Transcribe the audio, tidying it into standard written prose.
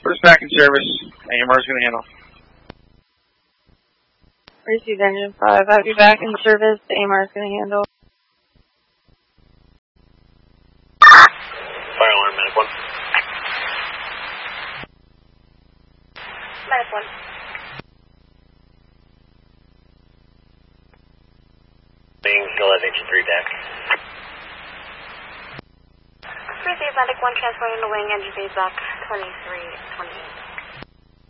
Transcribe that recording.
Put us back in service. AMR's going to handle. Received engine 5. Have you back in service. AMR's going to handle. Fire alarm, Medic 1. Medic 1. Still has engine 3 back. Received Medic 1 transferring the wing, engine 3 back 2328.